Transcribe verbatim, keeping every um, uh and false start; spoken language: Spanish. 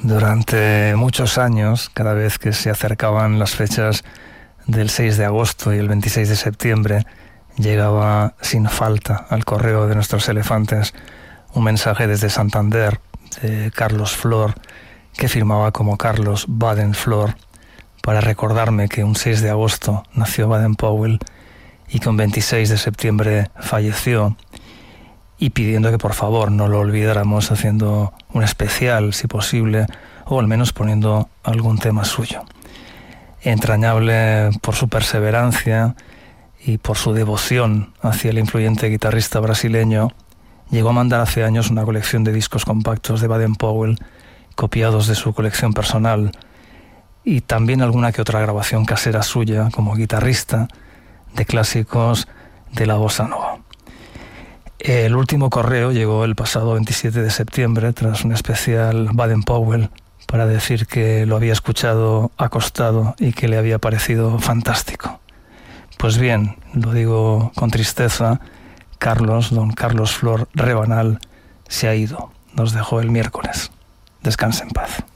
Durante muchos años, cada vez que se acercaban las fechas del seis de agosto y el veintiséis de septiembre, llegaba sin falta al correo de nuestros elefantes un mensaje desde Santander de Carlos Flor, que firmaba como Carlos Baden-Flor, para recordarme que un seis de agosto nació Baden-Powell y que un veintiséis de septiembre falleció, y pidiendo que por favor no lo olvidáramos haciendo un especial, si posible, o al menos poniendo algún tema suyo. Entrañable por su perseverancia y por su devoción hacia el influyente guitarrista brasileño, llegó a mandar hace años una colección de discos compactos de Baden-Powell, copiados de su colección personal, y también alguna que otra grabación casera suya como guitarrista de clásicos de la bossa nova. El último correo llegó el pasado veintisiete de septiembre tras un especial Baden-Powell para decir que lo había escuchado acostado y que le había parecido fantástico. Pues bien, lo digo con tristeza, Carlos, don Carlos Flor Rebanal, se ha ido. Nos dejó el miércoles. Descanse en paz.